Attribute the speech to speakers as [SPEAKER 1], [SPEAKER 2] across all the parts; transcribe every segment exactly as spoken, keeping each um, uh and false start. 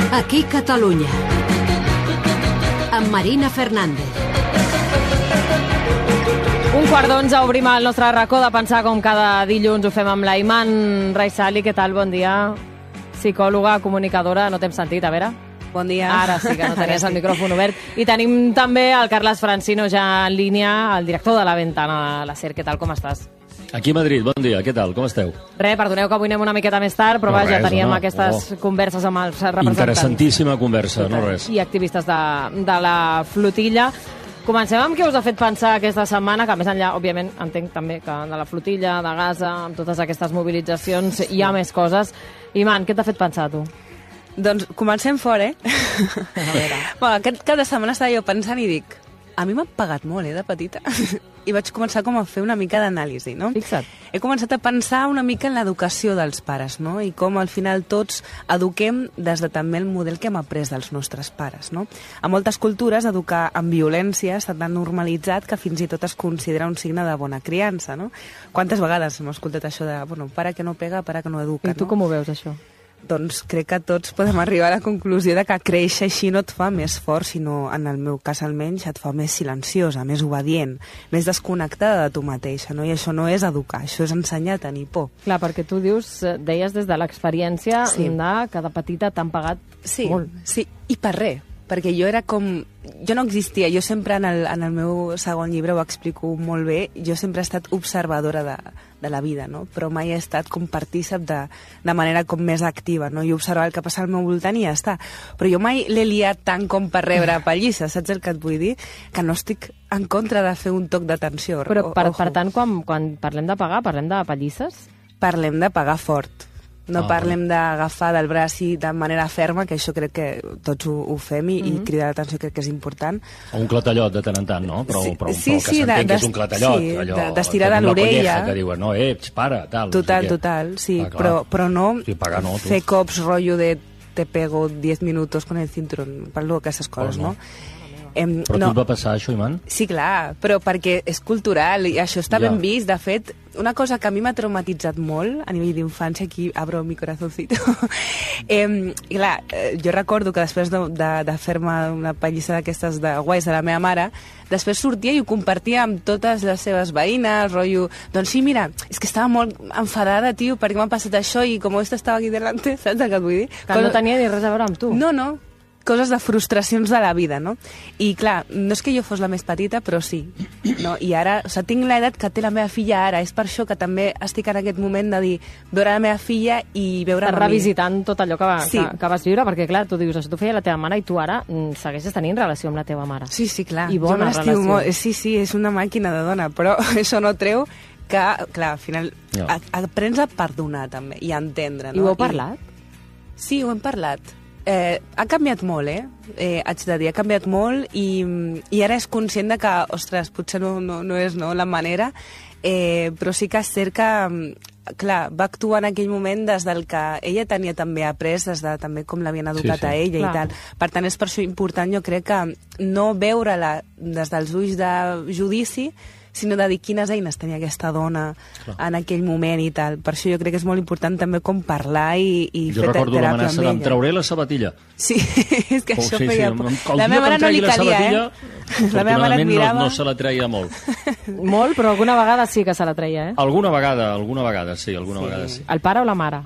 [SPEAKER 1] Aquí Catalunya. Amb Marina Fernández.
[SPEAKER 2] Un quart d'onze obrim el nostre racó de pensar com cada dilluns ho fem amb la Iman Raisali. Què tal? Bon dia. Psicòloga, comunicadora, no t'hem sentit, a veure?
[SPEAKER 3] Bon dia.
[SPEAKER 2] Ara sí que no tenies el micròfon obert. I tenim també el Carles Francino ja en línia, el director de La Ventana, la SER. Què tal, com estàs?
[SPEAKER 4] Aquí a Madrid, bon dia, què tal, com esteu?
[SPEAKER 2] Res, perdoneu que avui anem una miqueta més tard, però
[SPEAKER 4] no
[SPEAKER 2] vaja,
[SPEAKER 4] res,
[SPEAKER 2] teníem
[SPEAKER 4] no,
[SPEAKER 2] aquestes
[SPEAKER 4] oh.
[SPEAKER 2] converses amb els representants.
[SPEAKER 4] Interessantíssima conversa, no res.
[SPEAKER 2] I activistes de, de la flotilla. Comencem amb què us ha fet pensar aquesta setmana, que més enllà, òbviament, entenc també que de la flotilla, de Gaza, amb totes aquestes mobilitzacions, hi ha més coses. Iman, què t'ha fet pensar, tu?
[SPEAKER 3] Doncs comencem fort, eh?
[SPEAKER 2] A veure.
[SPEAKER 3] Bueno, aquest cap de setmana estava jo pensant i dic, a mi m'ha pagat molt, eh, de petita. I vaig començar com a fer una mica d'anàlisi, no?
[SPEAKER 2] Fixa't.
[SPEAKER 3] He començat a pensar una mica en l'educació dels pares, no? I com al final tots eduquem des de també el model que hem après dels nostres pares, no? A moltes cultures educar amb violència està tan normalitzat que fins i tot es considera un signe de bona criança, no? Quantes vegades hem escoltat això de, bueno, pare que no pega, pare que no educa, no?
[SPEAKER 2] I tu com ho veus, això?
[SPEAKER 3] Doncs crec que tots podem arribar a la conclusió de que créixer així no et fa més fort, sinó, en el meu cas almenys, et fa més silenciosa, més obedient, més desconnectada de tu mateixa, no? I això no és educar, això és ensenyar a tenir por.
[SPEAKER 2] Clar, perquè tu dius, deies des de l'experiència
[SPEAKER 3] sí.
[SPEAKER 2] de que de petita t'han pagat
[SPEAKER 3] sí,
[SPEAKER 2] molt.
[SPEAKER 3] Sí, i per res, perquè jo era com... Jo no existia, jo sempre en el, en el meu segon llibre ho explico molt bé, jo sempre he estat observadora de, de la vida, no? Però mai he estat com partícip de, de manera com més activa, no? Jo observava el que passa al meu voltant i ja està. Però jo mai l'he liat tant com per rebre pallisses, saps el que et vull dir? Que no estic en contra de fer un toc d'atenció.
[SPEAKER 2] Però per, per tant, quan, quan parlem de pagar, parlem de pallisses?
[SPEAKER 3] Parlem de pagar fort. No
[SPEAKER 4] Ah.
[SPEAKER 3] parlem d'agafar del braç i de manera ferma, que això crec que tots ho, ho fem i,
[SPEAKER 2] Mm-hmm.
[SPEAKER 3] i cridar l'atenció crec que és important.
[SPEAKER 4] O un clatallot de tant en tant, no? Però,
[SPEAKER 3] Sí,
[SPEAKER 4] però,
[SPEAKER 3] sí,
[SPEAKER 4] però el que
[SPEAKER 3] sí,
[SPEAKER 4] s'entén
[SPEAKER 3] de-
[SPEAKER 4] que és un
[SPEAKER 3] de-
[SPEAKER 4] clatallot,
[SPEAKER 3] sí,
[SPEAKER 4] allò...
[SPEAKER 3] de- d'estirar de
[SPEAKER 4] com la
[SPEAKER 3] l'orella.
[SPEAKER 4] colleja, que diuen, no, eh, para, tal...
[SPEAKER 3] Total,
[SPEAKER 4] no sé què.
[SPEAKER 3] total, sí,
[SPEAKER 4] Ah, clar.
[SPEAKER 3] però, però no,
[SPEAKER 4] Sí, pagar no, tu.
[SPEAKER 3] fer cops rotllo de te pego diez minutos con el cinturón, parlo d'aquestes coses,
[SPEAKER 4] Oh, no.
[SPEAKER 3] no? Em,
[SPEAKER 4] Però
[SPEAKER 3] no.
[SPEAKER 4] tu et va passar això, Iman?
[SPEAKER 3] Sí, clar, però perquè és cultural i això està
[SPEAKER 4] Ja.
[SPEAKER 3] ben vist. De fet, una cosa que a mi m'ha traumatitzat molt a nivell d'infància, aquí abro mi corazoncito, eh, i clar, eh, jo recordo que després de, de, de fer-me una pallissa d'aquestes de guais de la meva mare, després sortia i ho compartia amb totes les seves veïnes, rotllo, doncs sí, mira, és que estava molt enfadada, tio, perquè m'ha passat això i com esto estava aquí delante, saps el que et vull dir?
[SPEAKER 2] Que no tenia ni res a veure amb tu.
[SPEAKER 3] No, no, coses de frustracions de la vida, no? I clar, no és que jo fos la més petita, però sí, no? I ara, o sigui, tinc l'edat que té la meva filla ara, és per això que també estic en aquest moment de dir, veure la meva filla i veure
[SPEAKER 2] Estàs revisitant tot allò que, va,
[SPEAKER 3] Sí.
[SPEAKER 2] que, que vas viure, perquè clar, tu dius, això t'ho feia la teva mare i tu ara mm, segueixes tenint relació amb la teva mare.
[SPEAKER 3] Sí, sí, clar.
[SPEAKER 2] I bona
[SPEAKER 3] Jo me l'estimo
[SPEAKER 2] relació.
[SPEAKER 3] molt. Sí, sí, és una màquina de dona, però això no treu que, clar, al final
[SPEAKER 4] No.
[SPEAKER 3] a, aprens a perdonar també i a entendre, no?
[SPEAKER 2] I ho heu parlat?
[SPEAKER 3] Sí, ho hem parlat. Eh, ha canviat molt, eh? eh? Haig de dir, ha canviat molt i, i ara és conscient de que, ostres, potser no, no, no és no, la manera, eh, però sí que és cert que, clar, va actuar en aquell moment des del que ella tenia també après, des de també com l'havien educat
[SPEAKER 4] Sí, sí.
[SPEAKER 3] a ella
[SPEAKER 2] Clar.
[SPEAKER 3] i tal. Per tant, és per això important, jo crec que no veure-la des dels ulls de judici, sinó de dir quines eines tenia aquesta dona
[SPEAKER 4] Clar.
[SPEAKER 3] en aquell moment i tal. Per això jo crec que és molt important també com parlar i, i
[SPEAKER 4] Jo
[SPEAKER 3] fer
[SPEAKER 4] recordo
[SPEAKER 3] teràpia
[SPEAKER 4] l'amenaça
[SPEAKER 3] amb
[SPEAKER 4] de, em
[SPEAKER 3] ella.
[SPEAKER 4] trauré la sabatilla.
[SPEAKER 3] Sí, és que
[SPEAKER 4] Oh,
[SPEAKER 3] això
[SPEAKER 4] sí,
[SPEAKER 3] feia...
[SPEAKER 4] sí,
[SPEAKER 3] por.
[SPEAKER 4] el
[SPEAKER 3] La
[SPEAKER 4] dia
[SPEAKER 3] meva mare
[SPEAKER 4] que
[SPEAKER 3] no
[SPEAKER 4] em
[SPEAKER 3] li
[SPEAKER 4] tregui la
[SPEAKER 3] calia,
[SPEAKER 4] sabatilla,
[SPEAKER 3] eh? La meva mare et
[SPEAKER 4] afortunadament
[SPEAKER 3] mirava...
[SPEAKER 4] no, no se la treia molt.
[SPEAKER 2] Molt, però alguna vegada sí que se la treia, eh?
[SPEAKER 4] Alguna vegada, alguna vegada, sí, alguna
[SPEAKER 3] Sí.
[SPEAKER 4] vegada sí.
[SPEAKER 2] El pare o la mare?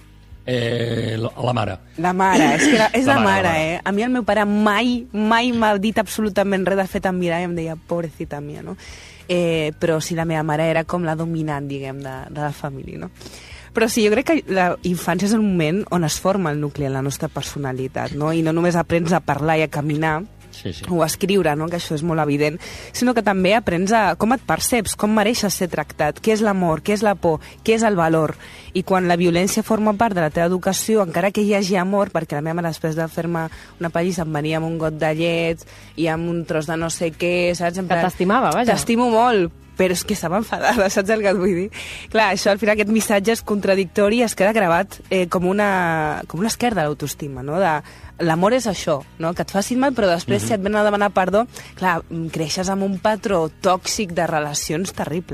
[SPEAKER 4] Eh, la, la mare.
[SPEAKER 3] La mare, és, que la, és
[SPEAKER 4] La
[SPEAKER 3] la,
[SPEAKER 4] mare,
[SPEAKER 3] mare,
[SPEAKER 4] la mare.
[SPEAKER 3] eh? A mi el meu pare mai, mai m'ha dit absolutament res. De fet, em mirava i em deia, pobrecita mia, no? Eh, però sí, la meva mare era com la dominant, diguem, de, de la família, no? Però sí, jo crec que la infància és el moment on es forma el nucli en la nostra personalitat, no? I no només aprens a parlar i a caminar,
[SPEAKER 4] Sí, sí.
[SPEAKER 3] o a escriure, no? Que això és molt evident, sinó que també aprens a com et perceps, com mereixes ser tractat, què és l'amor, què és la por, què és el valor. I quan la violència forma part de la teva educació, encara que hi hagi amor, perquè la meva mare després de fer-me una pallissa em venia amb un got de llet i amb un tros de no sé què, saps? En
[SPEAKER 2] Que
[SPEAKER 3] plan,
[SPEAKER 2] t'estimava, vaja.
[SPEAKER 3] T'estimo molt, però és que estava enfadada, saps el que et vull dir? Clar, això al final, aquest missatge és contradictori i es queda gravat eh, com una com una esquerda de l'autoestima, no? De l'amor és això, no? Que et facin mal, però després, uh-huh. si et venen a demanar perdó, clar, creixes amb un patró tòxic de relacions terrible.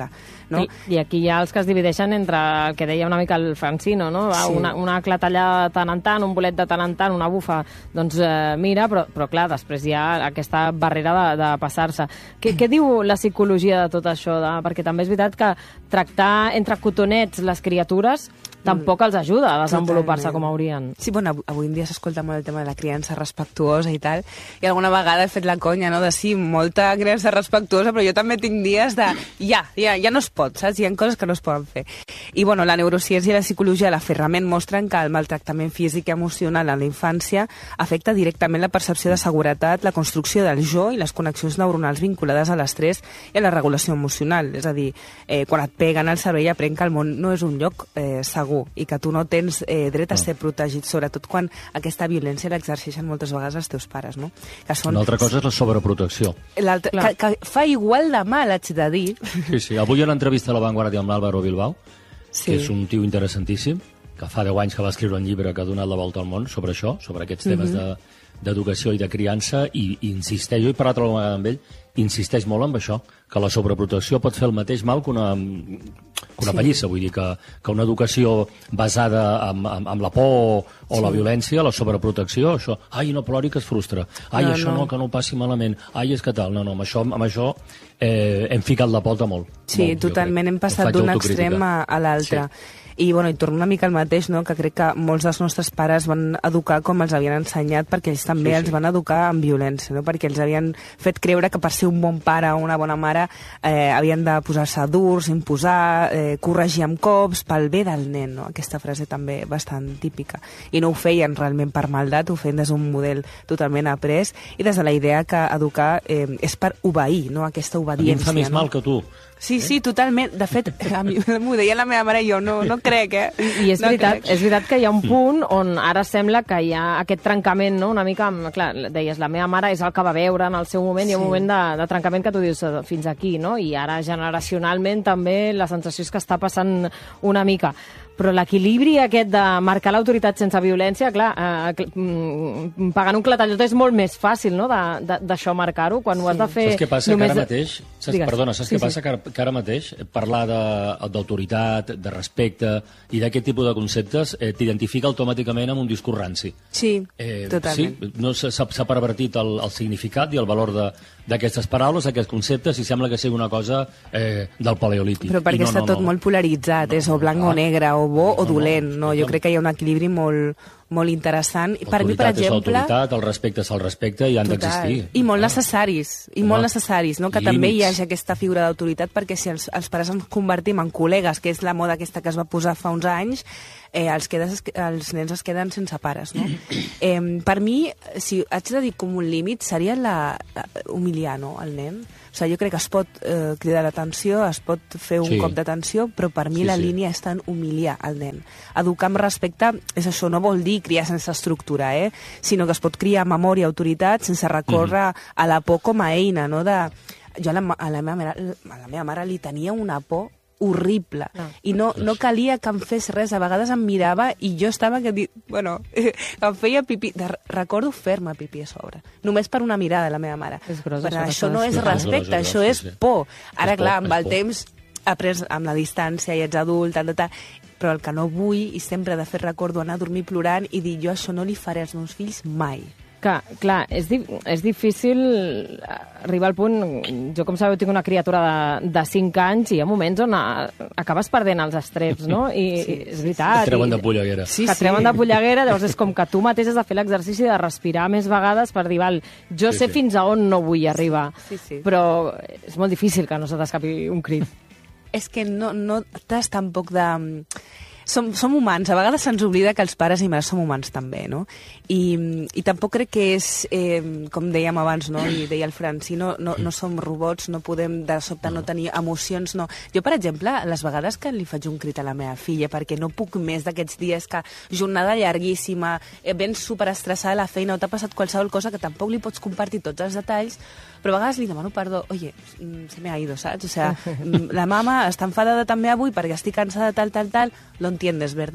[SPEAKER 3] no?
[SPEAKER 2] I, I aquí hi ha els que es divideixen entre el que deia una mica el Francino, no? Va,
[SPEAKER 3] Sí.
[SPEAKER 2] Una, una clatellada de tant en tant, un bolet de tant en tant, una bufa, doncs eh, mira, però, però clar, després hi ha aquesta barrera de, de passar-se. Què, què diu la psicologia de tot això? De, perquè també és veritat que tractar entre cotonets les criatures tampoc els ajuda a desenvolupar-se
[SPEAKER 3] Totalment.
[SPEAKER 2] com haurien.
[SPEAKER 3] Sí, bueno, av- avui en dia s'escolta molt el tema de la criança respectuosa i tal, i alguna vegada he fet la conya, no?, de sí, molta criança respectuosa, però jo també tinc dies de ja, ja, ja no es pot, saps? Hi ha coses que no es poden fer. I, bueno, la neurociència i la psicologia, la Ferrament, mostren que el maltractament físic i emocional en la infància afecta directament la percepció de seguretat, la construcció del jo i les connexions neuronals vinculades a l'estrès i a la regulació emocional. És a dir, eh, quan et peguen al cervell aprèn que el món no és un lloc eh, segur i que tu no tens eh, dret a ser protegit, sobretot quan aquesta violència l'exerceixen moltes vegades els teus pares, no? Que són...
[SPEAKER 4] Una altra cosa és la sobreprotecció.
[SPEAKER 3] L'altre-
[SPEAKER 2] Clar.
[SPEAKER 3] que, que fa igual de mal, haig de dir.
[SPEAKER 4] Sí, sí. Avui en l'entrevista a La Vanguardia amb l'Àlvaro Bilbao,
[SPEAKER 3] Sí.
[SPEAKER 4] que és un tio interessantíssim, que fa deu anys que va escriure un llibre que ha donat la volta al món sobre això, sobre aquests temes de d'educació i de criança, i, i insisteix, jo he parlat alguna vegada amb ell, insisteix molt en això, que la sobreprotecció pot fer el mateix mal que una, que una
[SPEAKER 3] Sí.
[SPEAKER 4] pallissa, vull dir que, que una educació basada en, en, en la por o
[SPEAKER 3] Sí.
[SPEAKER 4] la violència, la sobreprotecció, això, ai, no plori que es frustra, ai,
[SPEAKER 3] No,
[SPEAKER 4] això no.
[SPEAKER 3] no.
[SPEAKER 4] que no ho passi malament, ai, és que tal, no, no, amb això, amb això eh, hem ficat la pota molt.
[SPEAKER 3] Sí,
[SPEAKER 4] molt, jo
[SPEAKER 3] totalment,
[SPEAKER 4] crec.
[SPEAKER 3] hem
[SPEAKER 4] Em
[SPEAKER 3] passat
[SPEAKER 4] faig
[SPEAKER 3] d'un
[SPEAKER 4] autocrítica.
[SPEAKER 3] extrem a, a l'altre.
[SPEAKER 4] Sí.
[SPEAKER 3] I, bueno, i torno una mica al mateix, no?, que crec que molts dels nostres pares van educar com els havien ensenyat, perquè ells també
[SPEAKER 4] Sí, sí.
[SPEAKER 3] els van educar amb violència, no?, perquè els havien fet creure que per ser un bon pare o una bona mare eh, havien de posar-se durs, imposar, eh, corregir amb cops, pel bé del nen, no? Aquesta frase també bastant típica. I no ho feien realment per maldat, ho feien des d'un model totalment après i des de la idea que educar eh, és per obeir, no?, aquesta
[SPEAKER 4] A mi em
[SPEAKER 3] obediència.
[SPEAKER 4] fa més
[SPEAKER 3] no?
[SPEAKER 4] mal que tu.
[SPEAKER 3] Sí, sí, totalment. De fet, a mi m'ho deia la meva mare i jo no, no crec, eh?
[SPEAKER 2] I és
[SPEAKER 3] no
[SPEAKER 2] veritat,
[SPEAKER 3] crec.
[SPEAKER 2] és veritat que hi ha un punt on ara sembla que hi ha aquest trencament, no?, una mica, amb, clar, deies, la meva mare és el que va veure en el seu moment, sí. Hi ha un
[SPEAKER 3] Sí.
[SPEAKER 2] moment de, de trencament que tu dius eh, fins aquí, no?, i ara generacionalment també la sensació és que està passant una mica. Però l'equilibri aquest de marcar l'autoritat sense violència, clar, eh, cl- mm, pagant un clatallot és molt més fàcil, no?, de- de- d'això marcar-ho, quan ho has de fer...
[SPEAKER 4] Saps què passa?
[SPEAKER 2] només
[SPEAKER 4] Que ara
[SPEAKER 2] de-
[SPEAKER 4] mateix, saps,
[SPEAKER 2] Digues.
[SPEAKER 4] perdona, saps
[SPEAKER 2] Sí,
[SPEAKER 4] què
[SPEAKER 2] sí.
[SPEAKER 4] passa? Que ara, que ara mateix parlar de- d'autoritat, de, de respecte i d'aquest tipus de conceptes eh, t'identifica automàticament amb un discurs ranci.
[SPEAKER 3] Sí,
[SPEAKER 4] Eh,
[SPEAKER 3] totalment.
[SPEAKER 4] Sí, no s'ha s'ha pervertit el, el significat i el valor de- d'aquestes paraules, d'aquests conceptes, i sembla que sigui una cosa eh, del paleolític.
[SPEAKER 3] Però perquè
[SPEAKER 4] I no,
[SPEAKER 3] està
[SPEAKER 4] no,
[SPEAKER 3] tot
[SPEAKER 4] no.
[SPEAKER 3] molt polaritzat,
[SPEAKER 4] No,
[SPEAKER 3] és o blanc
[SPEAKER 4] clar.
[SPEAKER 3] o negre, o bo
[SPEAKER 4] No,
[SPEAKER 3] o
[SPEAKER 4] no,
[SPEAKER 3] dolent, no? Jo
[SPEAKER 4] totalment.
[SPEAKER 3] crec que hi ha un equilibri molt, molt interessant. I per mi, per
[SPEAKER 4] L'autoritat és
[SPEAKER 3] exemple...
[SPEAKER 4] l'autoritat, el respecte és el respecte i han d'existir.
[SPEAKER 3] I molt
[SPEAKER 4] Clar.
[SPEAKER 3] necessaris, i
[SPEAKER 4] Home,
[SPEAKER 3] molt necessaris, no? Que també hi
[SPEAKER 4] límits.
[SPEAKER 3] hagi aquesta figura d'autoritat, perquè si els, els pares ens convertim en col·legues, que és la moda aquesta que es va posar fa uns anys, eh, els, quedes, els nens es queden sense pares, no? eh, per mi, si haig de dir com un límit, seria la, la, humiliar, no?, el nen. O sigui, jo crec que es pot eh, cridar l'atenció, es pot fer un
[SPEAKER 4] Sí.
[SPEAKER 3] cop d'atenció, però per mi
[SPEAKER 4] Sí,
[SPEAKER 3] la
[SPEAKER 4] sí.
[SPEAKER 3] línia està en humiliar el nen. Educar amb respecte, és això, no vol dir criar sense estructura, eh? Sinó que es pot criar amb amor i autoritat sense recórrer a la por com a eina, no? De... Jo a la, ma- a la, meva, mare, a la meva mare li tenia una por horrible.
[SPEAKER 2] Ah.
[SPEAKER 3] I no, no calia que em fes res. A vegades em mirava i jo estava que di... bueno, em feia pipí. De... Recordo fer-me pipí a sobre. Només per una mirada de la meva mare.
[SPEAKER 2] És gros,
[SPEAKER 3] Però
[SPEAKER 2] això,
[SPEAKER 3] això
[SPEAKER 2] que
[SPEAKER 3] no
[SPEAKER 2] estàs
[SPEAKER 3] és
[SPEAKER 2] explicant.
[SPEAKER 3] respecte,
[SPEAKER 4] És gros, és
[SPEAKER 3] això
[SPEAKER 4] gros,
[SPEAKER 3] és
[SPEAKER 4] sí, sí.
[SPEAKER 3] por. Ara,
[SPEAKER 4] És por,
[SPEAKER 3] clar, amb
[SPEAKER 4] és
[SPEAKER 3] el
[SPEAKER 4] por.
[SPEAKER 3] temps après amb la distància i ets adult, tal, tal, tal, però el que no vull, i sempre de fet recordo anar a dormir plorant i dir jo això no li faré als meus fills mai.
[SPEAKER 2] Que, clar, és, di és difícil arribar al punt... Jo, com sabeu, tinc una criatura de, de cinc anys i hi ha moments on a, acabes perdent els estreps, no? I, sí, i és veritat.
[SPEAKER 4] Et treuen
[SPEAKER 2] i-
[SPEAKER 4] de polleguera.
[SPEAKER 3] Sí,
[SPEAKER 2] que et treuen de polleguera, llavors és com que tu mateix has de fer l'exercici de respirar més vegades per dir, val, jo
[SPEAKER 4] Sí,
[SPEAKER 2] sé
[SPEAKER 4] sí.
[SPEAKER 2] fins a on no vull arribar,
[SPEAKER 3] Sí, sí.
[SPEAKER 2] però és molt difícil que no se t'escapi un crit.
[SPEAKER 3] És que no, no t'has tampoc de... Som, som humans, a vegades se'ns oblida que els pares i mares som humans també, no? I, i tampoc crec que és, eh, com dèiem abans, no? I deia el Franci, no, no, no som robots, no podem de sobte no tenir emocions, no. Jo, per exemple, les vegades que li faig un crit a la meva filla, perquè no puc més d'aquests dies que jornada llarguíssima, eh, vens superestressada a la feina o t'ha passat qualsevol cosa que tampoc li pots compartir tots els detalls, però a vegades li demano perdó, oye, mm, se me ha ido, saps? O sea, mm, la mama està enfadada també avui perquè estic cansada, tal, tal, tal, lo entiendes, ¿verdad?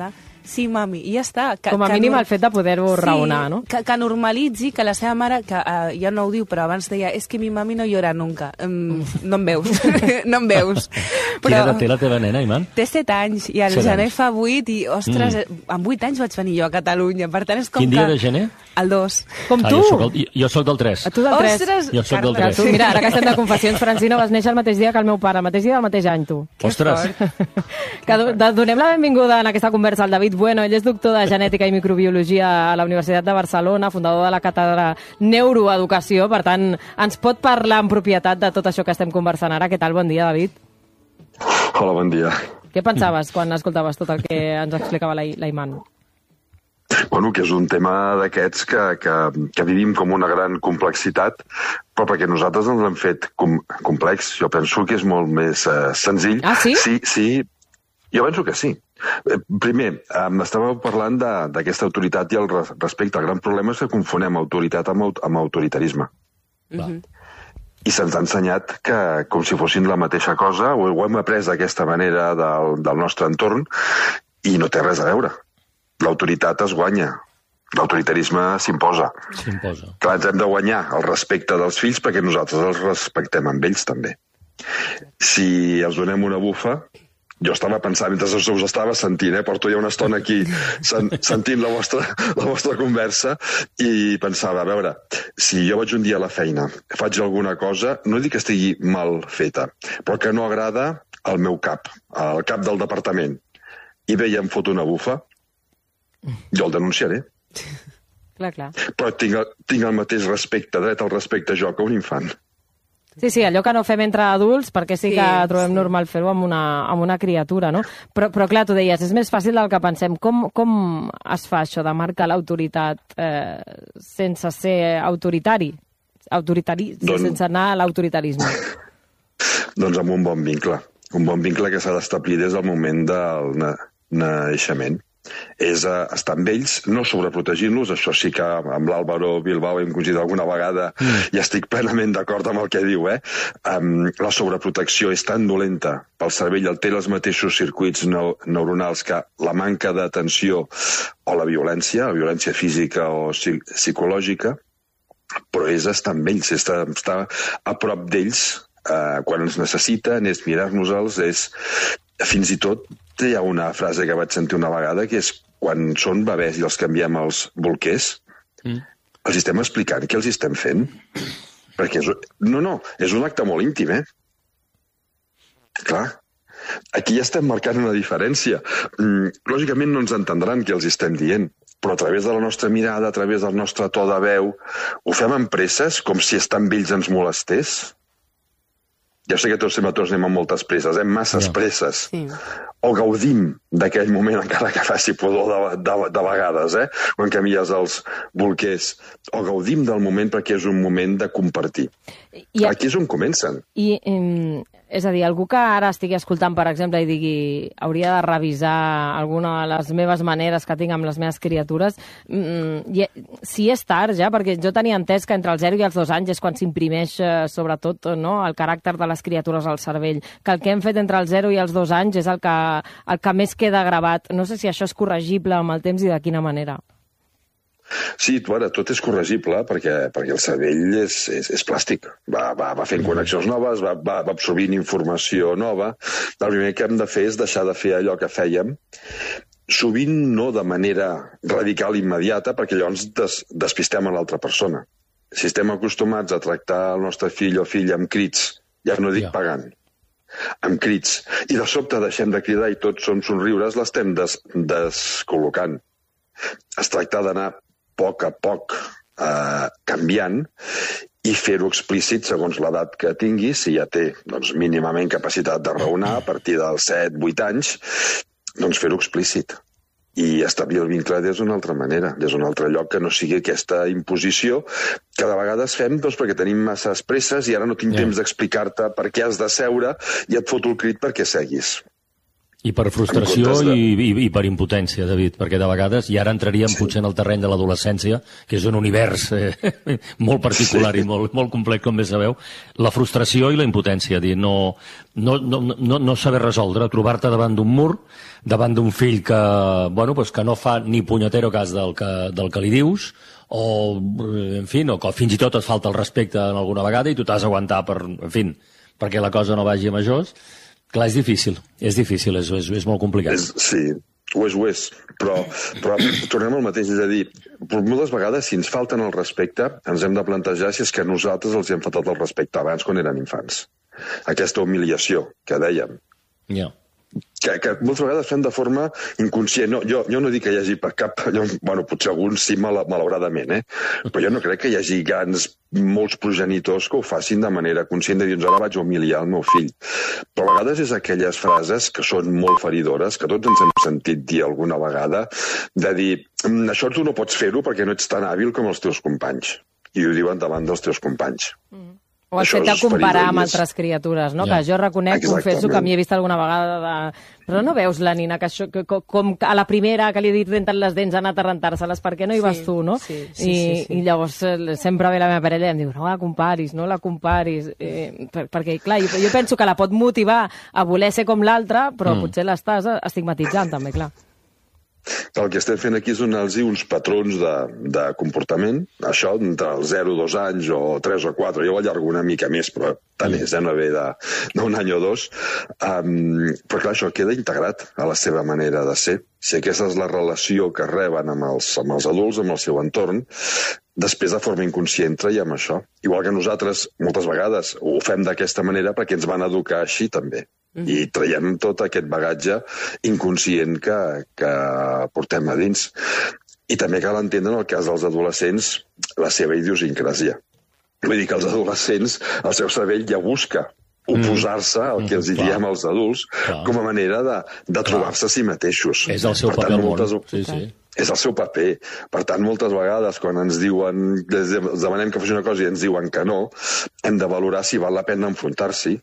[SPEAKER 3] sí, mami, i ja està. Que,
[SPEAKER 2] Com a
[SPEAKER 3] que
[SPEAKER 2] mínim
[SPEAKER 3] nor-
[SPEAKER 2] el fet de poder-ho
[SPEAKER 3] sí,
[SPEAKER 2] raonar, no?
[SPEAKER 3] Que, que normalitzi que la seva mare, que uh, ja no ho diu, però abans deia, és que mi mami no llora nunca. Um, no em veus, no em veus.
[SPEAKER 4] Quina edat té la teva nena, Iman?
[SPEAKER 3] Té set anys, i el
[SPEAKER 4] Set
[SPEAKER 3] gener
[SPEAKER 4] anys.
[SPEAKER 3] fa vuit, i, ostres, mm. amb vuit anys vaig venir jo a Catalunya. Per tant, és com
[SPEAKER 4] Quin dia
[SPEAKER 3] que...
[SPEAKER 4] de gener?
[SPEAKER 3] El dos.
[SPEAKER 2] Com
[SPEAKER 4] Ah,
[SPEAKER 2] tu!
[SPEAKER 4] jo soc el, jo, jo soc del tres.
[SPEAKER 2] A tu del tres.
[SPEAKER 3] Ostres,
[SPEAKER 4] Jo soc del
[SPEAKER 3] Carme.
[SPEAKER 4] tres.
[SPEAKER 2] Tu, mira, ara que estem de confessions, Francino, vas néixer el mateix dia que el meu pare, el mateix dia del mateix any, tu.
[SPEAKER 4] Ostres!
[SPEAKER 2] Que do- de- donem la benvinguda en aquesta conversa al David Bueno. Ell és doctor de Genètica i Microbiologia a la Universitat de Barcelona, fundador de la càtedra Neuroeducació. Per tant, ens pot parlar en propietat de tot això que estem conversant ara. Què tal? Bon dia, David.
[SPEAKER 5] Hola, bon dia.
[SPEAKER 2] Què pensaves quan escoltaves tot el que ens explicava la, la Iman?
[SPEAKER 5] Bueno, que és un tema d'aquests que, que, que vivim com una gran complexitat, però perquè nosaltres ens l'hem fet com, complex. Jo penso que és molt més uh, senzill.
[SPEAKER 2] Ah, sí?
[SPEAKER 5] Sí, sí. Jo penso que sí. Eh, Primer, um, estàveu parlant de- d'aquesta autoritat i el res- respecte. El gran problema és que confonem autoritat amb, aut amb autoritarisme.
[SPEAKER 4] Va.
[SPEAKER 5] I se'ns ha ensenyat que, com si fossin la mateixa cosa, ho, ho hem après d'aquesta manera del, del nostre entorn, i no té res a veure. L'autoritat es guanya, l'autoritarisme s'imposa.
[SPEAKER 4] S'imposa.
[SPEAKER 5] Clar, ens hem de guanyar el respecte dels fills perquè nosaltres els respectem amb ells també. Si els donem una bufa, jo estava pensant, mentre us us estava sentint, eh, porto ja una estona aquí sen sentint la vostra, la vostra conversa, i pensava, a veure, si jo vaig un dia a la feina, faig alguna cosa, no dic que estigui mal feta, però que no agrada al meu cap, al cap del departament, i ve i em fot una bufa, jo el denunciaré.
[SPEAKER 2] Clar, clar.
[SPEAKER 5] Però tinc, el- tinc el mateix respecte, dret al respecte jo que un infant.
[SPEAKER 2] Sí, sí, allò que no fem entre adults, perquè sí que
[SPEAKER 3] Sí,
[SPEAKER 2] trobem
[SPEAKER 3] sí.
[SPEAKER 2] normal fer-ho amb, una, amb una criatura, no? Però, però clar, tu deies, és més fàcil del que pensem. Com, com es fa això de marcar l'autoritat eh, sense ser autoritari? Autoritari,
[SPEAKER 5] Doncs-
[SPEAKER 2] sense anar a l'autoritarisme.
[SPEAKER 5] Doncs amb un bon vincle. Un bon vincle que s'ha d'establir des del moment del na naixement. És uh, estar amb ells, no sobreprotegint-los, això sí que amb l'Àlvaro Bilbao hem coincidit alguna vegada mm. i estic plenament d'acord amb el que diu, eh? Um, la sobreprotecció és tan dolenta pel cervell, el té els mateixos circuits neu neuronals que la manca d'atenció o la violència, la violència física o psicològica, però és estar amb ells, és estar, estar a prop d'ells eh, quan ens necessiten, és mirar-nos-els, és fins i tot hi ha una frase que vaig sentir una vegada que és quan són bebès i els canviem els bolquers, mm. els estem explicant què els estem fent, perquè és, no, no, és un acte molt íntim, eh? Clar, aquí ja estem marcant una diferència. Mm, lògicament no ens entendran què els estem dient, però a través de la nostra mirada, a través del nostre to de veu, ho fem amb presses, com si estar amb ells ens molestés. Ja sé que tots sempre tots anem amb moltes presses, eh? Masses
[SPEAKER 4] Ja.
[SPEAKER 5] presses.
[SPEAKER 3] Sí.
[SPEAKER 5] O gaudim d'aquell moment, encara que faci pudor de, de, de vegades, eh? Quan canvies els bolquers. O gaudim del moment perquè és un moment de compartir.
[SPEAKER 2] I,
[SPEAKER 5] Aquí és on comencen.
[SPEAKER 2] i eh, és a dir, algú que ara estigui escoltant, per exemple, i digui hauria de revisar alguna de les meves maneres que tinc amb les meves criatures, mm, i, si és tard ja, perquè jo tenia entès que entre els zero i els dos anys és quan s'imprimeix eh, sobretot no, el caràcter de les criatures al cervell, que el que hem fet entre els zero i els dos anys és el que, el que més queda gravat. No sé si això és corregible amb el temps i de quina manera.
[SPEAKER 5] Sí, ara, tot és corregible perquè, perquè el cervell és, és, és plàstic. Va, va, va fent connexions noves, va, va, va absorbint informació nova. El primer que hem de fer és deixar de fer allò que fèiem, sovint no de manera radical immediata, perquè llavors des, despistem a l'altra persona. Si estem acostumats a tractar el nostre fill o filla amb crits, ja no dic
[SPEAKER 4] Ja.
[SPEAKER 5] pagant, amb crits, i de sobte deixem de cridar i tots són somriures, l'estem des, descol·locant. Es tracta d'anar a poc a poc eh, canviant i fer-ho explícit segons l'edat que tingui, si ja té doncs, mínimament capacitat de raonar a partir dels set vuit anys, doncs fer-ho explícit i establir el vincle des d'una altra manera, des d'un altre lloc que no sigui aquesta imposició que de vegades fem doncs, perquè tenim masses presses i ara no tinc
[SPEAKER 4] Ja.
[SPEAKER 5] temps d'explicar-te per què has de seure i et foto el crit perquè seguis.
[SPEAKER 4] I per frustració de... i, i, i per impotència, David, perquè de vegades, i ara entraríem sí. potser en el terreny de l'adolescència, que és un univers eh, molt particular sí. i molt, molt complex, com bé sabeu, la frustració i la impotència, dir, no, no, no, no, no saber resoldre, trobar-te davant d'un mur, davant d'un fill que, bueno, pues que no fa ni punyetero cas del que, del que li dius, o, en fi, no, que fins i tot et falta el respecte en alguna vegada i tu t'has d'aguantar per, en fi, perquè la cosa no vagi a majors. Clar, és difícil, és difícil, és, és, és molt complicat.
[SPEAKER 5] És, sí, ho és, ho és, però, però tornem al mateix, és a dir, moltes vegades, si ens falten el respecte, ens hem de plantejar si és que nosaltres els hem faltat el respecte abans, quan eren infants. Aquesta humiliació que dèiem.
[SPEAKER 4] Ja. Yeah.
[SPEAKER 5] Que, que moltes vegades fem de forma inconscient. No, jo, jo no dic que hi hagi per cap... Jo, bueno, potser alguns sí, mal, malauradament, eh? Però jo no crec que hi hagi grans, molts progenitors que ho facin de manera conscient de dir, doncs ara vaig humiliar el meu fill. Però a vegades és aquelles frases que són molt feridores, que tots ens hem sentit dir alguna vegada, de dir, això tu no pots fer-ho perquè no ets tan hàbil com els teus companys. I ho diuen davant dels teus companys. Mm.
[SPEAKER 2] O el fet de comparar amb altres criatures, no? Ja. Que jo reconec, Exactament. confesso que m'hi he vist alguna vegada de... Però no veus la nina que, això, que com a la primera que li he dit renten les dents ha anat a rentar-se-les, per què no hi vas sí, tu, no?
[SPEAKER 3] Sí, sí,
[SPEAKER 2] I,
[SPEAKER 3] sí, sí.
[SPEAKER 2] I llavors sempre ve la meva parella i em diu no la comparis, no la comparis. Eh, per, perquè, clar, jo, jo penso que la pot motivar a voler ser com l'altre, però mm. potser l'estàs estigmatitzant també, clar.
[SPEAKER 5] El que estem fent aquí és donar-los uns patrons de, de comportament, això entre els zero, dos anys o tres o quatre, jo ho allargo una mica més, però tant és, eh, no ve d'un any o dos, um, però clar, això queda integrat a la seva manera de ser. Si aquesta és la relació que reben amb els, amb els adults, amb el seu entorn, després de forma inconscient traiem això. Igual que nosaltres moltes vegades ho fem d'aquesta manera perquè ens van educar així també. Mm-hmm. I traiem tot aquest bagatge inconscient que, que portem a dins. I també cal entendre, en el cas dels adolescents, la seva idiosincràsia. Vull dir que els adolescents, el seu cervell ja busca oposar-se al que els mm, diem als adults clar. com a manera de, de trobar-se a si mateixos.
[SPEAKER 4] És el seu
[SPEAKER 5] per
[SPEAKER 4] paper
[SPEAKER 5] tant,
[SPEAKER 4] al
[SPEAKER 5] moltes...
[SPEAKER 4] món. Sí, sí.
[SPEAKER 5] És el seu paper. Per tant, moltes vegades, quan ens diuen, els demanem que faci una cosa i ens diuen que no, hem de valorar si val la pena enfrontar-s'hi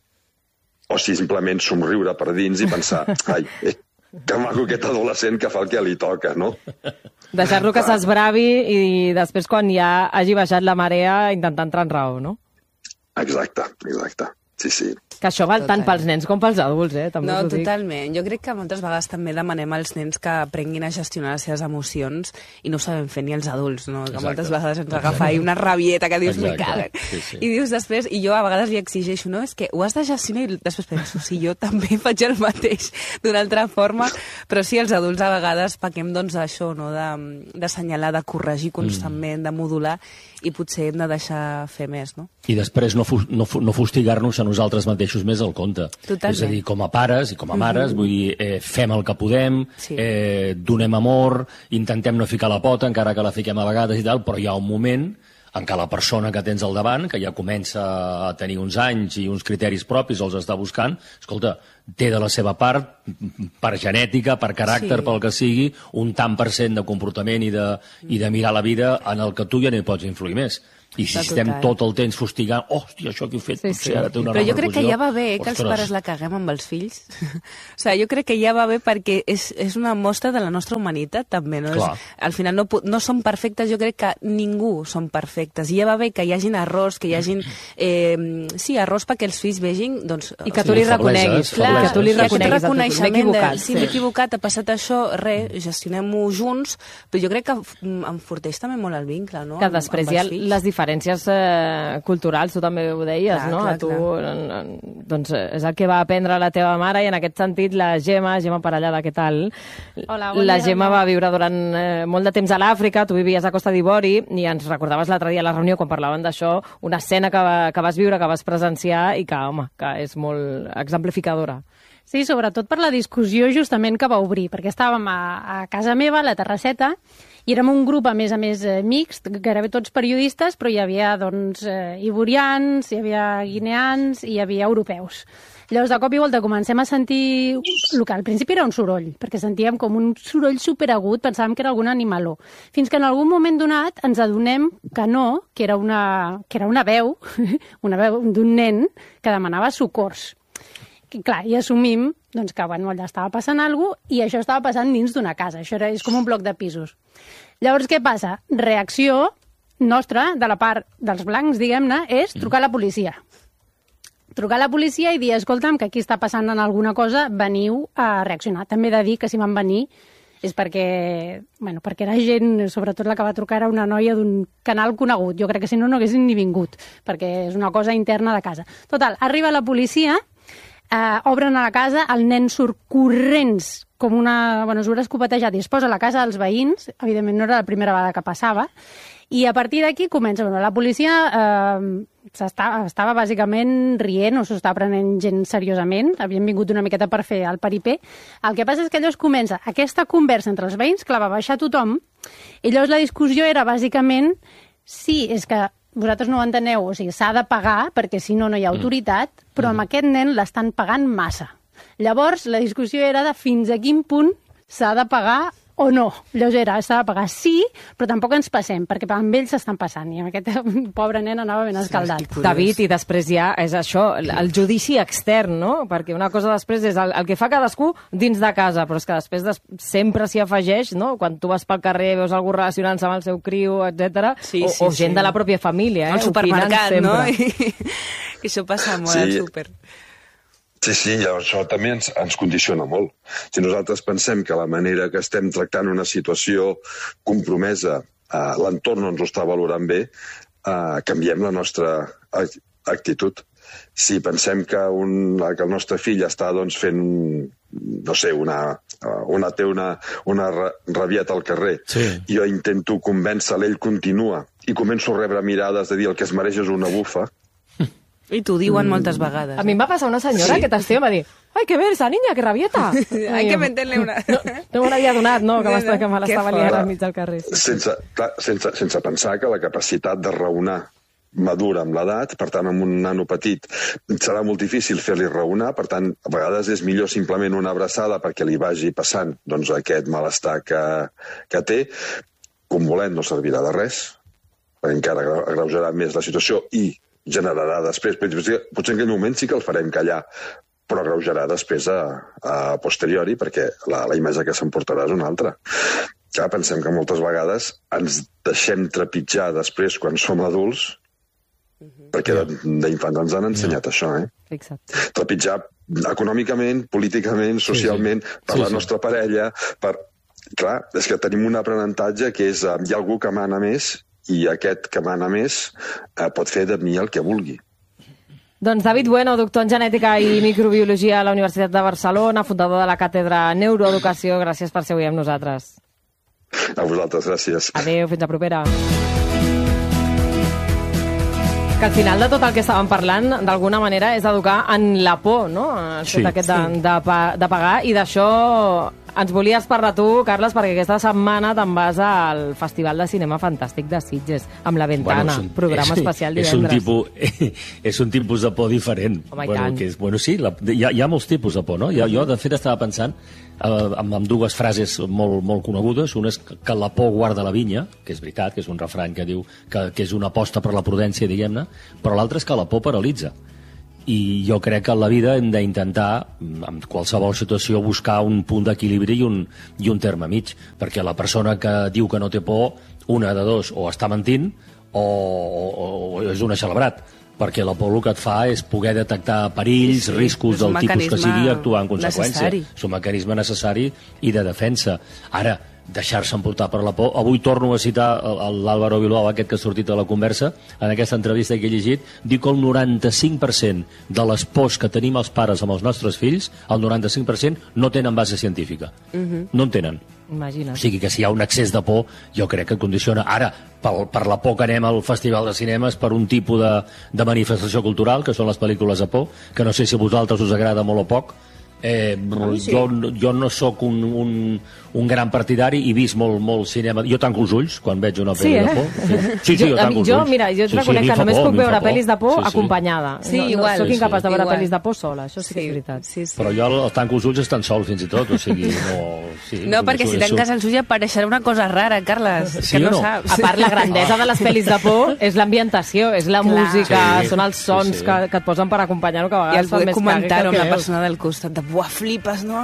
[SPEAKER 5] o si simplement somriure per dins i pensar, ai, eh, que maco aquest adolescent que fa el que li toca, no?
[SPEAKER 2] Deixar-lo que s'esbravi i després, quan ja hagi baixat la marea, intentar entrar en raó, no?
[SPEAKER 5] Exacte, exacte. Sí, sí.
[SPEAKER 2] Que això val Total. tant pels nens com pels adults, eh? També
[SPEAKER 3] no,
[SPEAKER 2] us ho dic.
[SPEAKER 3] Totalment. Jo crec que moltes vegades també demanem als nens que aprenguin a gestionar les seves emocions i no ho sabem fer ni els adults, no? Que moltes vegades ens agafa ahí una rabieta que dius, me caguen. Sí, sí. I dius després, i jo a vegades li exigeixo, no, és que ho has de gestionar i després penso, sí, jo també faig el mateix d'una altra forma, però sí, els adults a vegades pequem doncs això, no? D'assenyalar, de, de corregir constantment, mm. de modular, i potser hem de deixar fer més, no?
[SPEAKER 4] I després no, fu no, fu no fustigar-nos a nosaltres mateixos més al compte.
[SPEAKER 3] Totalment.
[SPEAKER 4] És a dir, com a pares i com a mares, mm-hmm. vull dir, eh, fem el que podem, sí. eh, donem amor, intentem no ficar la pota, encara que la fiquem a vegades i tal, però hi ha un moment en què la persona que tens al davant, que ja comença a tenir uns anys i uns criteris propis, els està buscant, escolta, té de la seva part, per genètica, per caràcter, sí. pel que sigui, un tant per cent de comportament i de, i de mirar la vida en el que tu ja no hi pots influir més. I si estem tot el temps fustigant, hòstia, això que he fet,
[SPEAKER 3] sí,
[SPEAKER 4] potser
[SPEAKER 3] sí.
[SPEAKER 4] ara té una
[SPEAKER 3] Però jo
[SPEAKER 4] repercussió.
[SPEAKER 3] crec que ja va bé que els pares la caguem amb els fills. O sigui, jo crec que ja va bé perquè és, és una mostra de la nostra humanitat, també. No? És, al final no, no som perfectes, jo crec que ningú som perfectes. I ja va bé que hi hagin errors, que hi hagin... Eh, sí, errors perquè els fills vegin... Doncs,
[SPEAKER 2] I que tu li reconeguis.
[SPEAKER 3] Clar,
[SPEAKER 2] que tu li reconeguis.
[SPEAKER 3] Reconeixement de, si m'he equivocat, ha passat això, res, gestionem-ho junts, però jo crec que enforteix també molt el vincle, no?
[SPEAKER 2] Que després hi ha les diferències eh, culturals, tu també ho deies, clar, no?
[SPEAKER 3] Clar,
[SPEAKER 2] a tu, en, en, doncs és el que va aprendre la teva mare i en aquest sentit la Gemma, Gemma Parellada, què tal?
[SPEAKER 6] Hola, bon
[SPEAKER 2] la
[SPEAKER 6] dia,
[SPEAKER 2] Gemma
[SPEAKER 6] no?
[SPEAKER 2] va viure durant eh, molt de temps a l'Àfrica, tu vivies a Costa d'Ivori i ens recordaves l'altre dia a la reunió quan parlaven d'això, una escena que, va, que vas viure, que vas presenciar i que, home, que és molt exemplificadora.
[SPEAKER 6] Sí, sobretot per la discussió justament que va obrir, perquè estàvem a, a casa meva, a la terrasseta, i érem un grup, a més a més, eh, mixt, gairebé tots periodistes, però hi havia, doncs, eh, ivorians, hi havia guineans i hi havia europeus. Llavors, de cop i volta, comencem a sentir... El que al principi era un soroll, perquè sentíem com un soroll superagut, pensàvem que era algun animaló. Fins que en algun moment donat ens adonem que no, que era una, que era una veu, una veu d'un nen que demanava socors. I, clar, i assumim doncs, que bueno, allà estava passant alguna cosa i això estava passant dins d'una casa. Això era, és com un bloc de pisos. Llavors, què passa? Reacció nostra, de la part dels blancs, diguem-ne, és trucar a la policia. Trucar a la policia i dir, escolta'm, que aquí està passant en alguna cosa, veniu a reaccionar. També he de dir que si van venir és perquè, bueno, perquè era gent, sobretot la que va trucar era una noia d'un canal conegut. Jo crec que si no, no haguessin ni vingut, perquè és una cosa interna de casa. Total, arriba la policia, eh, obren a la casa, el nen surt corrents com una... Bueno, surt escopetejat i es posa a la casa dels veïns, evidentment no era la primera vegada que passava, i a partir d'aquí comença... Bueno, la policia eh, estava, estava bàsicament rient, o s'ho estava prenent gent seriosament, havien vingut una miqueta per fer el paripé. El que passa és que llavors comença aquesta conversa entre els veïns, que la va baixar tothom, i llavors la discussió era bàsicament sí, és que vosaltres no ho enteneu, o sigui, s'ha de pagar perquè si no no hi ha autoritat, però amb aquest nen l'estan pagant massa. Llavors la discussió era de fins a quin punt s'ha de pagar o no. Llavors era, s'ha de pagar sí, però tampoc ens passem, perquè amb ells s'estan passant, i amb aquest pobre nen anava ben escaldat.
[SPEAKER 2] Sí, David, i després ja és això, el judici extern, no? Perquè una cosa després és el, el que fa cadascú dins de casa, però és que després des, sempre s'hi afegeix, no? Quan tu vas pel carrer, veus algú relacionant-se amb el seu criu, etcètera,
[SPEAKER 3] sí,
[SPEAKER 2] o,
[SPEAKER 3] sí,
[SPEAKER 2] o gent
[SPEAKER 3] sí.
[SPEAKER 2] de la pròpia família, eh?
[SPEAKER 3] Al supermercat,
[SPEAKER 2] no?
[SPEAKER 3] I, i això passa molt sí. al súper.
[SPEAKER 5] Sí, sí, això també ens, ens condiciona molt. Si nosaltres pensem que la manera que estem tractant una situació compromesa, eh, l'entorn no ens ho està valorant bé, eh, canviem la nostra actitud. Si pensem que, un, que el nostre fill està doncs, fent, no sé, una, una, té una, una rabieta al carrer, sí. jo intento convèncer-lo, ell continua, i començo a rebre mirades de dir el que es mereix és una bufa,
[SPEAKER 3] i t'ho diuen mm. moltes vegades.
[SPEAKER 2] A mi em va passar una senyora sí. que t'estia i em va dir ai, que bé, esa niña, que rabieta.
[SPEAKER 3] Hay que meterle una...
[SPEAKER 2] No, no me n'havia donat, no, que, no, que me l'estava liant al mig del carrer. Sí.
[SPEAKER 5] Sense, clar, sense, sense pensar que la capacitat de raonar madura amb l'edat, per tant, amb un nano petit, serà molt difícil fer-li raonar, per tant, a vegades és millor simplement una abraçada perquè li vagi passant doncs, aquest malestar que, que té. Convolent no servirà de res, perquè encara agreujarà més la situació i generarà després, potser en aquell moment sí que el farem callar, però agreujarà després a, a posteriori, perquè la, la imatge que s'emportarà és una altra. Ja pensem que moltes vegades ens deixem trepitjar després quan som adults, uh-huh. perquè d'infants ens han ensenyat no. això, eh?
[SPEAKER 2] Fixa't.
[SPEAKER 5] Trepitjar econòmicament, políticament, socialment, sí, sí. per sí, la sí. nostra parella, per... Clar, és que tenim un aprenentatge que és, hi ha algú que mana més, i aquest que mana més eh, pot fer de mi el que vulgui.
[SPEAKER 2] Doncs David Bueno, doctor en genètica i microbiologia a la Universitat de Barcelona, fundador de la càtedra Neuroeducació, gràcies per ser avui amb nosaltres.
[SPEAKER 5] A vosaltres, gràcies.
[SPEAKER 2] Adéu, fins a propera. Que al final de tot el que estàvem parlant, d'alguna manera, és educar en la por, no? El fet sí, aquest de, sí. de, de pagar, i d'això ens volies parlar tu, Carles, perquè aquesta setmana te'n vas al Festival de Cinema Fantàstic de Sitges, amb La Ventana, bueno, un, programa és, especial divendres.
[SPEAKER 4] És un, tipus, és un tipus de por diferent.
[SPEAKER 2] Home,
[SPEAKER 4] bueno, que és, bueno, sí, la, hi, ha, hi ha molts tipus de por, no? Jo, jo de fet, estava pensant eh, amb, amb dues frases molt, molt conegudes. Una és que la por guarda la vinya, que és veritat, que és un refrany que diu que, que és una aposta per la prudència, diguem-ne, però l'altra és que la por paralitza. I jo crec que en la vida hem d'intentar, en qualsevol situació, buscar un punt d'equilibri i, un, i un terme mig, perquè la persona que diu que no té por, una de dos, o està mentint o, o, o és un celebrat, perquè la por el que et fa és poder detectar perills, sí, riscos del tipus que sigui i actuar en conseqüència. Necessari. És un mecanisme necessari i de defensa. Ara, deixar-se emportar per la por. Avui torno a citar l'Álvaro Bilbao, aquest que ha sortit a la conversa, en aquesta entrevista que he llegit, diu que el noranta-cinc per cent de les pors que tenim els pares amb els nostres fills, el noranta-cinc per cent no tenen base científica. Uh-huh. No en tenen.
[SPEAKER 2] Imagina't.
[SPEAKER 4] O sigui que si hi ha un excés de por, jo crec que condiciona. Ara, per, per la por que anem al Festival de Cinemes, per un tipus de, de manifestació cultural, que són les pel·lícules de por, que no sé si a vosaltres us agrada molt o poc, Eh, sí. jo, jo no sóc un, un, un gran partidari i he vist molt, molt cinema. Jo tanco els ulls quan veig una pel·li
[SPEAKER 2] sí, eh?
[SPEAKER 4] de por. Sí, sí, sí jo, jo tanco els
[SPEAKER 2] jo,
[SPEAKER 4] ulls.
[SPEAKER 2] Mira, jo et
[SPEAKER 4] sí,
[SPEAKER 2] reconec
[SPEAKER 4] sí,
[SPEAKER 2] que només
[SPEAKER 4] por,
[SPEAKER 2] puc veure pel·lis de por
[SPEAKER 4] sí, sí.
[SPEAKER 2] acompanyada.
[SPEAKER 3] Sí,
[SPEAKER 2] no,
[SPEAKER 3] igual.
[SPEAKER 2] No soc incapaç
[SPEAKER 3] sí,
[SPEAKER 2] de veure
[SPEAKER 3] igual.
[SPEAKER 2] pel·lis de por sola, això sí, sí que és veritat.
[SPEAKER 3] Sí, sí.
[SPEAKER 4] Però jo el tanco els ulls estan sol fins i tot, o sigui, no... Sí,
[SPEAKER 3] No, perquè si tanques els ulls apareixerà una cosa rara, Carles,
[SPEAKER 4] Sí
[SPEAKER 3] que no,
[SPEAKER 4] o no?
[SPEAKER 3] saps.
[SPEAKER 2] A part, la grandesa de les pel·lis de por és l'ambientació, és la
[SPEAKER 3] Clar.
[SPEAKER 2] música,
[SPEAKER 4] Sí,
[SPEAKER 2] són els sons
[SPEAKER 4] sí, sí.
[SPEAKER 2] Que, que et posen per acompanyar-ho, que a
[SPEAKER 3] I el
[SPEAKER 2] vegades fan
[SPEAKER 3] poder
[SPEAKER 2] més
[SPEAKER 3] comentar-ho
[SPEAKER 2] cague
[SPEAKER 3] amb
[SPEAKER 2] que
[SPEAKER 3] la
[SPEAKER 2] el que
[SPEAKER 3] persona del costat, de buah, flipes, no?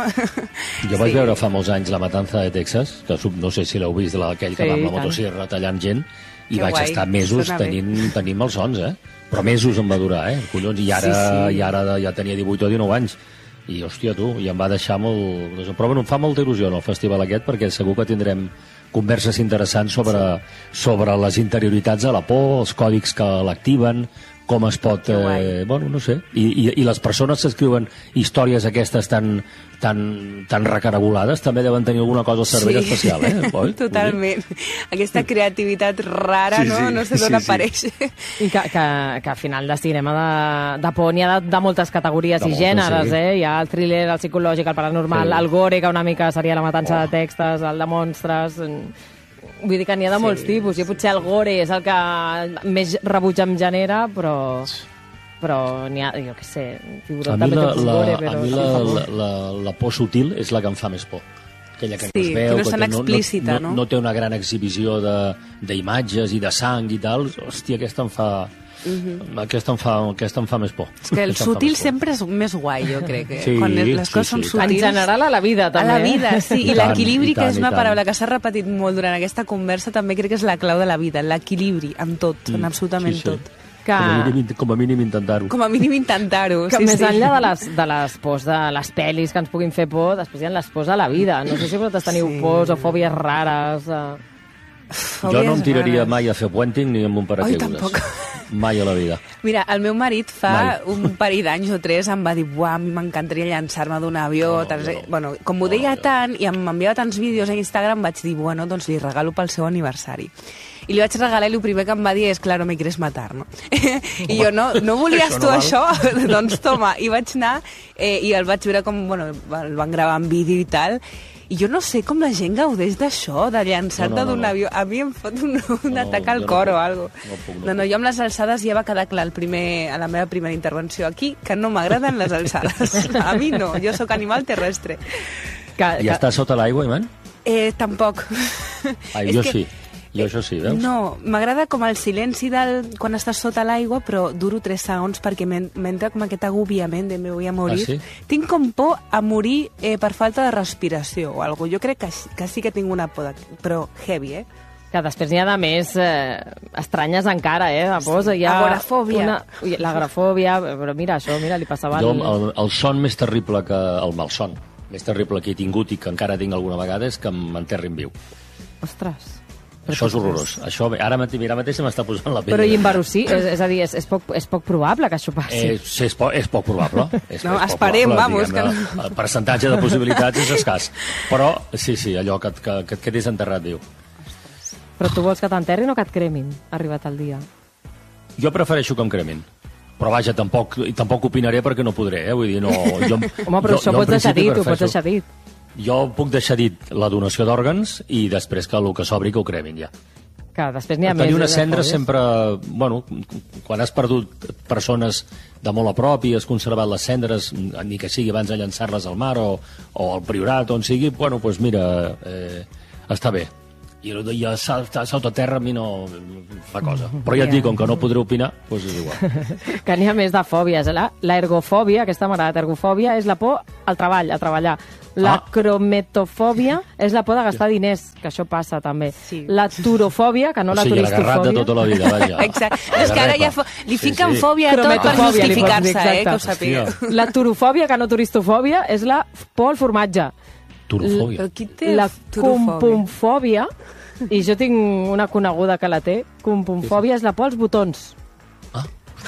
[SPEAKER 4] Jo vaig veure fa molts anys La matança de Texas, que no sé si l'heu vist, aquell que
[SPEAKER 2] Sí,
[SPEAKER 4] va amb la
[SPEAKER 2] tant.
[SPEAKER 4] motosierra tallant gent, i
[SPEAKER 3] Que
[SPEAKER 4] vaig
[SPEAKER 3] guai,
[SPEAKER 4] estar mesos
[SPEAKER 3] sona bé.
[SPEAKER 4] tenint, tenint malsons, eh? Però mesos em va durar, eh? Collons, i ara,
[SPEAKER 3] Sí, sí.
[SPEAKER 4] i ara ja tenia divuit o dinou anys. I, hòstia, tu, i em va deixar molt... Però bueno, em fa molta il·lusió en el festival aquest, perquè segur que tindrem converses interessants sobre, sobre les interioritats de la por, els còdics que l'activen, com es pot... Eh, bueno, no sé. I, i, I les persones que escriuen històries aquestes tan, tan, tan recaragolades també deuen tenir alguna cosa al cervell
[SPEAKER 3] Sí.
[SPEAKER 4] especial, eh? Oi?
[SPEAKER 3] Totalment. Aquesta creativitat rara,
[SPEAKER 4] Sí,
[SPEAKER 3] no?
[SPEAKER 4] sí.
[SPEAKER 3] No sé d'on
[SPEAKER 4] Sí, sí.
[SPEAKER 3] apareix.
[SPEAKER 2] I que, que, que al final de cinema de, de por n'hi ha de, de moltes categories
[SPEAKER 4] De
[SPEAKER 2] i
[SPEAKER 4] moltes,
[SPEAKER 2] gèneres,
[SPEAKER 4] sí.
[SPEAKER 2] eh? Hi ha el thriller, el psicològic, el paranormal,
[SPEAKER 4] Sí.
[SPEAKER 2] el gore, que una mica seria la matança
[SPEAKER 4] Oh.
[SPEAKER 2] de textos, el de monstres... Vull dir que n'hi ha de molts tipus, i potser el gore és el que més rebuig em genera, però... però n'hi ha, jo què sé, tiburó
[SPEAKER 4] A mi,
[SPEAKER 2] també
[SPEAKER 4] la,
[SPEAKER 2] té
[SPEAKER 4] la,
[SPEAKER 2] gore, però...
[SPEAKER 4] a mi
[SPEAKER 2] sí,
[SPEAKER 4] la,
[SPEAKER 2] fa por.
[SPEAKER 4] la, la, la por sutil és la que em fa més por. Aquella que
[SPEAKER 3] Sí,
[SPEAKER 4] no es veu,
[SPEAKER 3] que no és tan
[SPEAKER 4] té-
[SPEAKER 3] explícita,
[SPEAKER 4] no,
[SPEAKER 3] no?
[SPEAKER 4] no té una gran exhibició de- d'imatges i de sang i tal. Hòstia, aquesta em fa... Mm-hmm. aquesta, em fa aquesta em fa més por.
[SPEAKER 3] És que el
[SPEAKER 4] Aquesta em fa
[SPEAKER 3] sutil
[SPEAKER 4] més por.
[SPEAKER 3] sempre és més guai, jo crec. Eh?
[SPEAKER 4] Sí,
[SPEAKER 3] Quan les
[SPEAKER 4] sí,
[SPEAKER 3] coses
[SPEAKER 4] sí.
[SPEAKER 3] són
[SPEAKER 2] En
[SPEAKER 3] sutils...
[SPEAKER 2] general, a la vida, també.
[SPEAKER 3] A la vida, sí. I
[SPEAKER 4] I tant,
[SPEAKER 3] l'equilibri,
[SPEAKER 4] i tant,
[SPEAKER 3] que és
[SPEAKER 4] i
[SPEAKER 3] una
[SPEAKER 4] tant.
[SPEAKER 3] paraula que s'ha repetit molt durant aquesta conversa, també crec que és la clau de la vida. L'equilibri, en tot, en absolutament
[SPEAKER 4] Sí, sí.
[SPEAKER 3] tot.
[SPEAKER 2] Que,
[SPEAKER 4] Com a mínim, com a mínim intentar-ho.
[SPEAKER 3] Com a mínim intentar-ho.
[SPEAKER 2] que
[SPEAKER 3] sí,
[SPEAKER 2] més
[SPEAKER 3] sí.
[SPEAKER 2] enllà de les, de les pors de les pel·lis que ens puguin fer por, després hi ha les pors a la vida. No sé si vosaltres teniu
[SPEAKER 3] Sí.
[SPEAKER 2] pors o fòbies rares... Eh...
[SPEAKER 4] Jo no em tiraria
[SPEAKER 3] rares.
[SPEAKER 4] mai a fer puenting ni amb un paracaigudes.
[SPEAKER 3] tampoc.
[SPEAKER 4] Mai a la vida.
[SPEAKER 3] Mira, el meu marit fa
[SPEAKER 4] Mai.
[SPEAKER 3] un parell d'anys o tres em va dir buah, a mi m'encantaria llançar-me d'un avió.
[SPEAKER 4] No,
[SPEAKER 3] tants...
[SPEAKER 4] jo no.
[SPEAKER 3] Bueno, com m'ho deia
[SPEAKER 4] No, jo.
[SPEAKER 3] tant i em enviava tants vídeos a Instagram, vaig dir, bueno, doncs li regalo pel seu aniversari. I li vaig regalar i el primer que em va dir és, claro, me quieres matar, no? I jo, no, no volies
[SPEAKER 4] això
[SPEAKER 3] tu
[SPEAKER 4] no val.
[SPEAKER 3] això? Doncs toma. I vaig anar eh, i el vaig veure com, bueno, el van gravar en vídeo i tal, i jo no sé com la gent gaudeix d'això, de llançar-te
[SPEAKER 4] No, no, no,
[SPEAKER 3] d'un
[SPEAKER 4] no.
[SPEAKER 3] avió. A mi em fot un, un
[SPEAKER 4] No,
[SPEAKER 3] atac
[SPEAKER 4] jo
[SPEAKER 3] al
[SPEAKER 4] no
[SPEAKER 3] cor
[SPEAKER 4] puc.
[SPEAKER 3] o alguna cosa.
[SPEAKER 4] No puc, no
[SPEAKER 3] No, no, jo amb les alçades ja va quedar clar el primer, a la meva primera intervenció aquí que no m'agraden les alçades. A mi no, jo sóc animal terrestre.
[SPEAKER 2] Que,
[SPEAKER 4] I està sota l'aigua, Iman?
[SPEAKER 3] Eh, tampoc.
[SPEAKER 4] Ai,
[SPEAKER 3] És
[SPEAKER 4] jo
[SPEAKER 3] que-
[SPEAKER 4] sí. Jo això sí, veus?
[SPEAKER 3] No, m'agrada com el silenci del, quan estàs sota l'aigua, però duro tres segons perquè m'en- m'entra com aquest agobiament de me voy a morir.
[SPEAKER 4] Ah, sí?
[SPEAKER 3] Tinc com por a morir eh, per falta de respiració o alguna cosa. Jo crec que, que sí que tinc una por, de, però heavy, eh?
[SPEAKER 2] que després n'hi ha de més eh, estranyes encara, eh, de pors. Hi ha
[SPEAKER 3] Agorafòbia.
[SPEAKER 2] Una, l'agorafòbia, però mira, això, mira, li passava...
[SPEAKER 4] Jo,
[SPEAKER 2] al-
[SPEAKER 4] el, el son més terrible que... El malson més terrible que he tingut i que encara tinc alguna vegada és que m'enterrin viu.
[SPEAKER 2] Ostres.
[SPEAKER 4] Això és horrorós. Això, ara, mateix, ara mateix se m'està posant la pell.
[SPEAKER 2] Però i inverosí, és, és a dir, és, és, poc, és poc probable que això passi.
[SPEAKER 4] Eh, sí, és, poc, és poc probable. És,
[SPEAKER 3] No,
[SPEAKER 4] és poc
[SPEAKER 3] esperem,
[SPEAKER 4] probable,
[SPEAKER 3] vamos,
[SPEAKER 4] diguem-ne.
[SPEAKER 3] que
[SPEAKER 4] El percentatge de possibilitats és escàs. Però, sí, sí, allò que, et- que, que et quedis enterrat viu.
[SPEAKER 2] Però tu vols que t'enterrin o que et cremin, arribat el dia?
[SPEAKER 4] Jo prefereixo que em cremin. Però vaja, tampoc, i tampoc opinaré perquè no podré, eh? Vull dir, no... Jo,
[SPEAKER 2] Home, però
[SPEAKER 4] jo,
[SPEAKER 2] això
[SPEAKER 4] jo en
[SPEAKER 2] pots deixar
[SPEAKER 4] principi
[SPEAKER 2] dit, ho pots
[SPEAKER 4] prefereixo-
[SPEAKER 2] deixar dit.
[SPEAKER 4] Jo puc deixar dit la donació d'òrgans i després que el que sobri que ho cremin ja.
[SPEAKER 2] Que després n'hi ha més...
[SPEAKER 4] Tenir una
[SPEAKER 2] de
[SPEAKER 4] cendra
[SPEAKER 2] coses.
[SPEAKER 4] sempre... Bueno, quan has perdut persones de molt a prop i has conservat les cendres, ni que sigui abans de llançar-les al mar o, o al priorat, on sigui, bueno, doncs mira, eh, està bé. I el de saltar sota terra a mi no fa cosa. Però ja et dic, com que no podré opinar, doncs és igual.
[SPEAKER 2] Que n'hi ha més de fòbies. La, l'ergofòbia, aquesta m'ha agradat, ergofòbia és la por al treball, a treballar. La
[SPEAKER 4] Ah.
[SPEAKER 2] crometofòbia és la por de gastar diners, que això passa també.
[SPEAKER 3] Sí.
[SPEAKER 2] La turofòbia, que no
[SPEAKER 4] O
[SPEAKER 2] la
[SPEAKER 4] sigui, l'agarrat de
[SPEAKER 2] turistofòbia.
[SPEAKER 4] tota la vida, vaja.
[SPEAKER 3] Exacte. És que ara ja fo... li
[SPEAKER 4] Sí,
[SPEAKER 3] fiquen
[SPEAKER 4] sí.
[SPEAKER 3] fòbia a tot per
[SPEAKER 2] Crometofòbia, li pots dir,
[SPEAKER 3] justificar-se, eh, que ho
[SPEAKER 2] exacte.
[SPEAKER 3] sàpiga.
[SPEAKER 4] Hòstia.
[SPEAKER 2] La turofòbia, que no turistofòbia, és la por al formatge.
[SPEAKER 4] Turofòbia.
[SPEAKER 3] Però qui té
[SPEAKER 2] La
[SPEAKER 3] turofòbia?
[SPEAKER 2] compomfòbia, i jo tinc una coneguda que la té, compomfòbia és la por als botons.
[SPEAKER 4] Ah,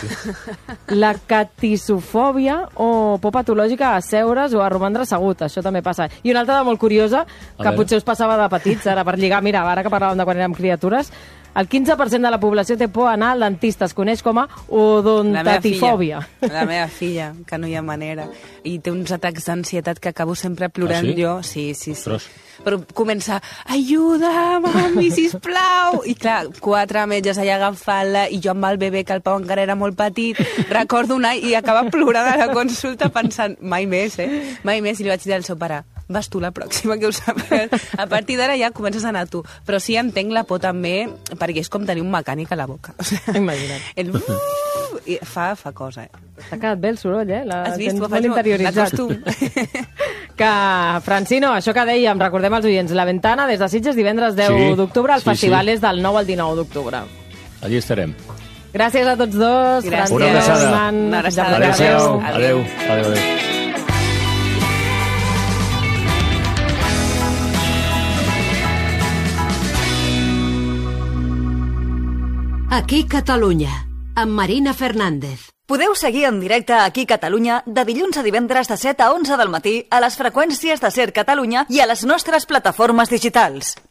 [SPEAKER 2] La catisofòbia o por patològica a seure's o a romandre assegut, això també passa. I una altra de molt curiosa, que
[SPEAKER 4] veure.
[SPEAKER 2] potser us passava de petits, ara per lligar, mira, ara que parlàvem de quan érem criatures, El quinze per cent de la població té por a anar al dentista. Es coneix com a odontatifòbia.
[SPEAKER 3] La meva filla, la meva filla, que no hi ha manera. I té uns atacs d'ansietat que acabo sempre plorant
[SPEAKER 4] Ah, sí?
[SPEAKER 3] jo. Sí, sí, sí.
[SPEAKER 4] Ostres.
[SPEAKER 3] Però comença, ajuda, mami, sisplau! I clar, quatre metges allà agafant-la, i jo amb el bebè, que el Pau encara era molt petit, recordo un any i acaba plorant a la consulta pensant, mai més, eh? Mai més. I li vaig dir al seu pare, vas tu la pròxima, que ho saps. A partir d'ara ja comences a anar tu. Però sí entenc la por també, perquè és com tenir un mecànic a la boca. O sigui,
[SPEAKER 2] Imagina't.
[SPEAKER 3] el uh, i fa, fa cosa, eh?
[SPEAKER 2] T'ha quedat bé el soroll, eh? La,
[SPEAKER 3] Has vist?
[SPEAKER 2] tens
[SPEAKER 3] Ho
[SPEAKER 2] molt
[SPEAKER 3] faig molt-
[SPEAKER 2] interioritzat.
[SPEAKER 3] l'acostum.
[SPEAKER 2] Que, Francino, això que dèiem, recordem als oients, La Ventana, des de Sitges, divendres deu
[SPEAKER 4] Sí,
[SPEAKER 2] d'octubre, el
[SPEAKER 4] sí,
[SPEAKER 2] festival
[SPEAKER 4] sí.
[SPEAKER 2] és del nou al dinou d'octubre.
[SPEAKER 4] Allí estarem.
[SPEAKER 2] Gràcies a tots dos.
[SPEAKER 3] Gràcies.
[SPEAKER 2] Francino,
[SPEAKER 4] Una abraçada.
[SPEAKER 2] Iman,
[SPEAKER 3] Una abraçada.
[SPEAKER 2] Adéu.
[SPEAKER 4] Adéu. Adéu. Adéu. Adéu.
[SPEAKER 1] Aquí Catalunya, amb Marina Fernández.
[SPEAKER 7] Podeu seguir en directe aquí a Catalunya de dilluns a divendres de set a onze del matí a les freqüències de Ser Catalunya i a les nostres plataformes digitals.